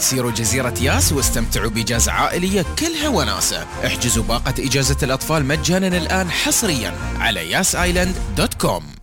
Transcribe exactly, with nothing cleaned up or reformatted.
سيروا جزيرة ياس واستمتعوا بإجازة عائلية كلها وناسة. احجزوا باقة إجازة الأطفال مجانا الآن حصريا على ياس آيلاند دوت كوم.